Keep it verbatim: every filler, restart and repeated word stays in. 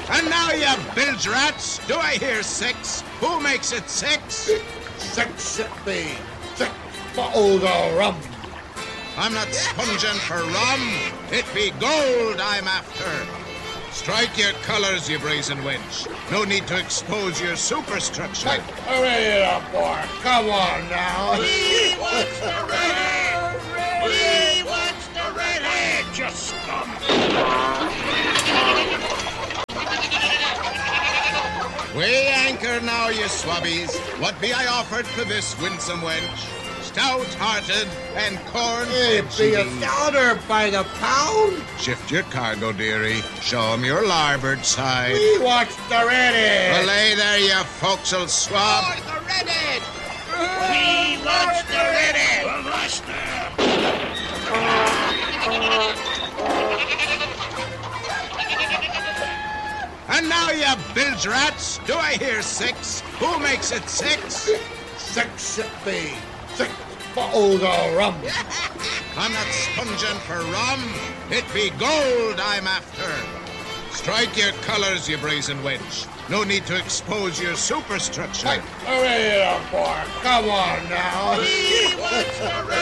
And now, you bilge rats, do I hear six? Who makes it six? Six it be. Six bottles of rum. I'm not sponging for rum. It be gold I'm after. Strike your colours, you brazen wench. No need to expose your superstructure. Hurry it up, boy. Come on now. He wants the redhead! He wants the redhead, you scum! Weigh anchor now, you swabbies. What be I offered for this winsome wench? Stout-hearted and corn. It be a dollar by the pound. Shift your cargo, dearie. Show 'em your larboard side. We watch the redhead. Belay there, you forecastle swab. Oh, the redhead! He wants the redhead! The master! And now, you bilge rats, do I hear six? Who makes it six? Six it be. Six bottles of rum. I'm not sponging for rum. It be gold I'm after. Strike your colours, you brazen wench. No need to expose your superstructure. Hurry it up, boy. Come on now. He wants the redhead!